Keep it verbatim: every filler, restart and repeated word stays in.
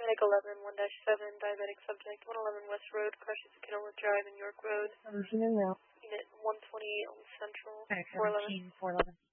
Paramedic eleven, one dash seven, diabetic subject, one eleven West Road, crushes Kenilworth Drive in York Road. seventeen and now. Unit one twenty-eight on Central, Okay, four eleven. seventeen, four eleven.